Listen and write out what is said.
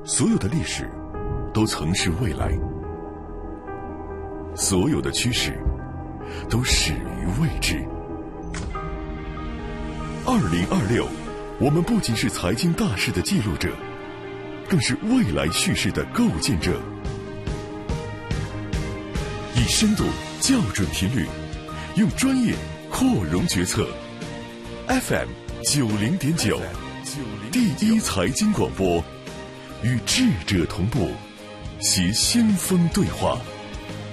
所有的历史都曾是未来，所有的趋势都始于未知。2026，我们不仅是财经大事的记录者，更是未来叙事的构建者。以深度校准频率，用专业扩容决策。FM 90.9，第一财经广播，与智者同步，携先锋对话。